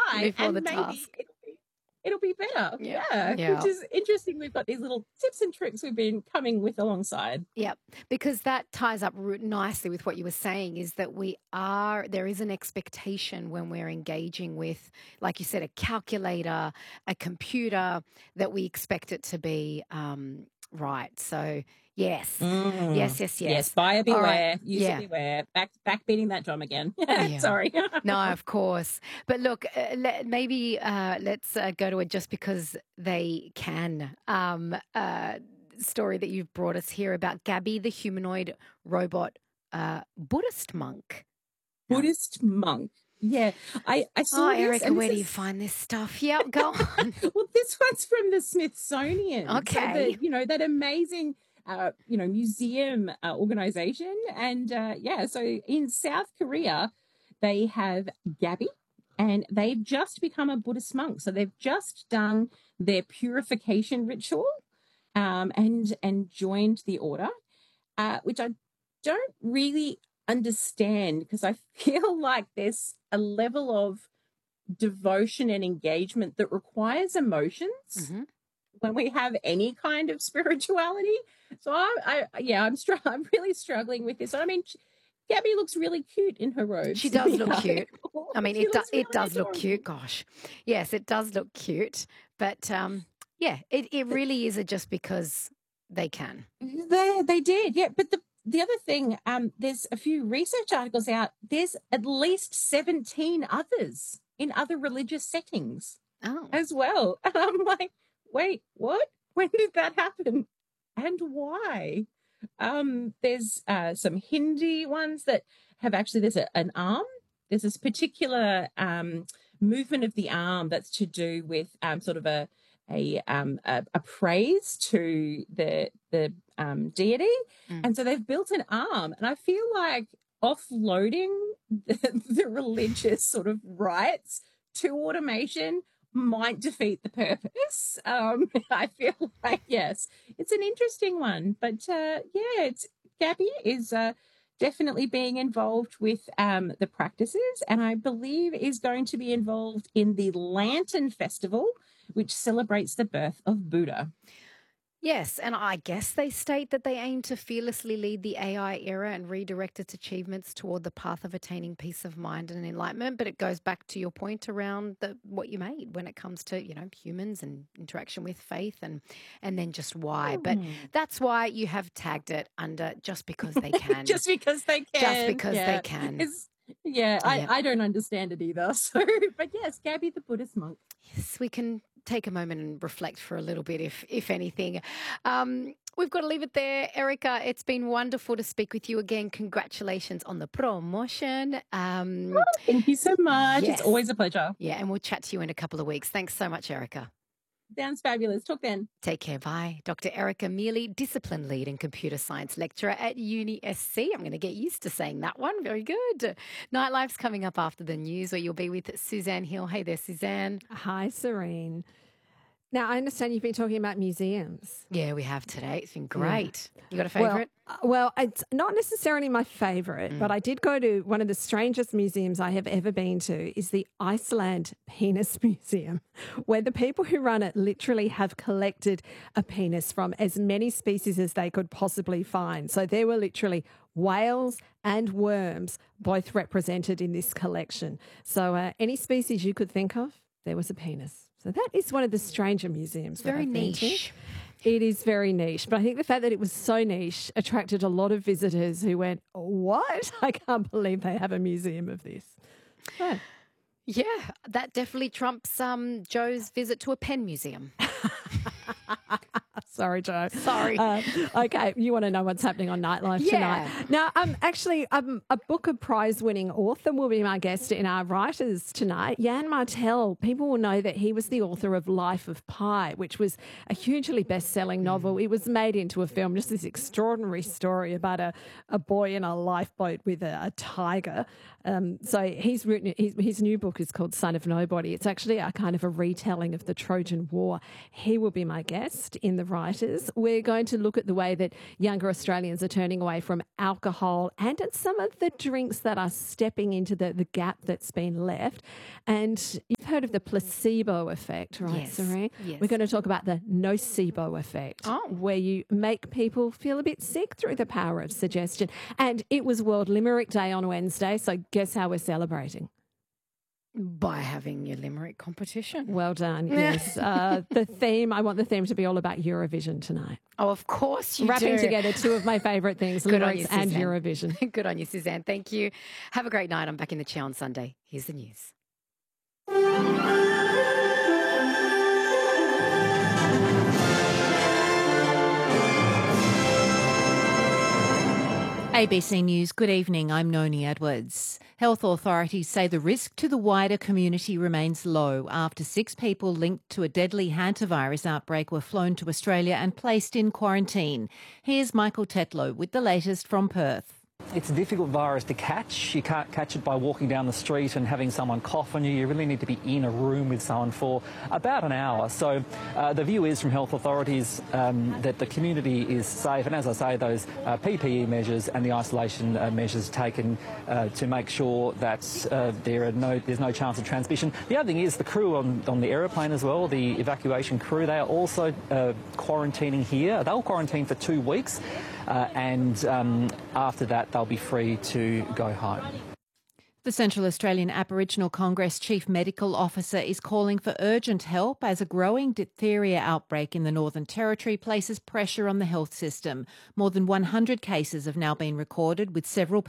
try, before and the maybe task. it'll be better. Yeah. Which is interesting. We've got these little tips and tricks we've been coming with alongside. Yep, because that ties up nicely with what you were saying, is that there is an expectation when we're engaging with, like you said, a calculator, a computer, that we expect it to be right. So yes, yes. Buyer beware, right. user beware. Back beating that drum again. Yeah. Sorry. No, of course. But look, maybe let's go to it just because they can. Story that you've brought us here about Gabby, the humanoid robot Buddhist monk. Buddhist monk. Yeah, I saw this. Erica, where do you find this stuff? Yeah, go on. Well, this one's from the Smithsonian. Okay. So that amazing, museum organization. And so in South Korea, they have Gabby, and they've just become a Buddhist monk. So they've just done their purification ritual, and joined the order, which I don't really understand, because I feel like there's a level of devotion and engagement that requires emotions when we have any kind of spirituality. So I'm really struggling with this. I mean, Gabby looks really cute in her robes. She does look cute. I mean, it does look adorable. cute. Gosh, yes, it does look cute. But it really is just because they can. They did, yeah. But the other thing, there's a few research articles out. There's at least 17 others in other religious settings as well. And I'm like, wait, what? When did that happen? And why? There's some Hindi ones that have actually, there's an arm. There's this particular movement of the arm that's to do with sort of a praise to the deity. And so they've built an arm, and I feel like offloading the religious sort of rites to automation might defeat the purpose. I feel like, yes, it's an interesting one, but Gabby is definitely being involved with the practices, and I believe is going to be involved in the Lantern Festival, which celebrates the birth of Buddha. Yes, and I guess they state that they aim to fearlessly lead the AI era and redirect its achievements toward the path of attaining peace of mind and enlightenment. But it goes back to your point around what you made when it comes to, humans and interaction with faith, and then just why. But that's why you have tagged it under just because they can. Just because they can. Just because they can. I don't understand it either. So, but yes, Gabby the Buddhist monk. Yes, we can take a moment and reflect for a little bit, if anything. We've got to leave it there. Erica, it's been wonderful to speak with you again. Congratulations on the promotion. Thank you so much. Yes. It's always a pleasure. Yeah, and we'll chat to you in a couple of weeks. Thanks so much, Erica. Sounds fabulous. Talk then. Take care. Bye. Dr. Erica Mealy, Discipline Lead and Computer Science Lecturer at UniSC. I'm going to get used to saying that one. Very good. Nightlife's coming up after the news, where you'll be with Suzanne Hill. Hey there, Suzanne. Hi, Serene. Now, I understand you've been talking about museums. Yeah, we have today. It's been great. You got a favourite? Well, it's not necessarily my favourite, but I did go to one of the strangest museums I have ever been to, is the Iceland Penis Museum, where the people who run it literally have collected a penis from as many species as they could possibly find. So there were literally whales and worms both represented in this collection. So any species you could think of, there was a penis. So that is one of the stranger museums. Very niche. It is very niche. But I think the fact that it was so niche attracted a lot of visitors who went, what? I can't believe they have a museum of this. Oh. Yeah, that definitely trumps Joe's visit to a pen museum. Sorry, Joe. Sorry. Okay, you want to know what's happening on Nightlife tonight? Now, actually, a Booker Prize-winning author will be my guest in our writers tonight. Jan Martel. People will know that he was the author of Life of Pi, which was a hugely best-selling novel. It was made into a film, just this extraordinary story about a boy in a lifeboat with a tiger. So he's written his new book is called Son of Nobody. It's actually a kind of a retelling of the Trojan War. He will be my guest in the writers. We're going to look at the way that younger Australians are turning away from alcohol and at some of the drinks that are stepping into the gap that's been left. And you've heard heard of the placebo effect, right, Yes. Serene? Yes. We're going to talk about the nocebo effect, where you make people feel a bit sick through the power of suggestion. And it was World Limerick Day on Wednesday, so guess how we're celebrating? By having your limerick competition. Well done. Yes. I want the theme to be all about Eurovision tonight. Oh, of course you Wrapping do. together two of my favourite things, Good on you, limericks and Suzanne. Eurovision. Good on you, Suzanne. Thank you. Have a great night. I'm back in the chair on Sunday. Here's the news. ABC News, good evening. I'm Noni Edwards. Health authorities say the risk to the wider community remains low after 6 people linked to a deadly hantavirus outbreak were flown to Australia and placed in quarantine. Here's Michael Tetlow with the latest from Perth. It's a difficult virus to catch. You can't catch it by walking down the street and having someone cough on you. You really need to be in a room with someone for about an hour. So the view is from health authorities that the community is safe. And as I say, those PPE measures and the isolation measures taken to make sure that there's no chance of transmission. The other thing is the crew on the aeroplane as well, the evacuation crew, they are also quarantining here. They'll quarantine for 2 weeks and after that they'll be free to go home. The Central Australian Aboriginal Congress Chief Medical Officer is calling for urgent help as a growing diphtheria outbreak in the Northern Territory places pressure on the health system. More than 100 cases have now been recorded, with several